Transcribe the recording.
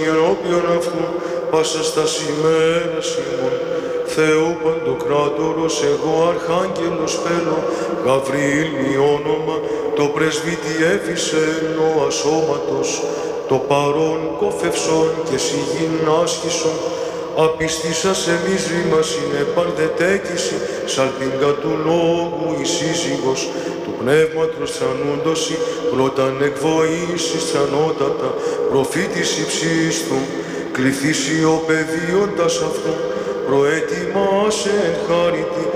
ενώπιον αυτού, πάσα στα ημέρας ημών. Θεού Παντοκράτορος, εγώ Αρχάγγελος πέλω, Γαβριήλ μη όνομα, το πρεσβύτη έφυσεν ο ασώματος, το παρόν κοφευσόν και σιγήν άσχησον, απιστήσας εμείς ρήμας είναι παρδετέκηση, σαλπίγκα του λόγου η σύζυγος, του πνεύματος τρανούντος, πρώταν εκβοήσεις τρανότατα, προφήτης υψίστου, κληθήσει ο παιδίοντας αυτού, προετοιμάσε εν χάριτη,